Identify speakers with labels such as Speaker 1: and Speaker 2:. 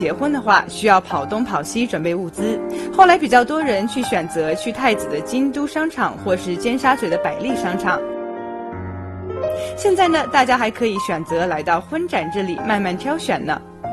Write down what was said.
Speaker 1: 结婚的话，需要跑东跑西准备物资。后来比较多人选择去太子的京都商场，或是尖沙咀的百丽商场。现在呢，大家还可以选择来到婚展这里慢慢挑选呢。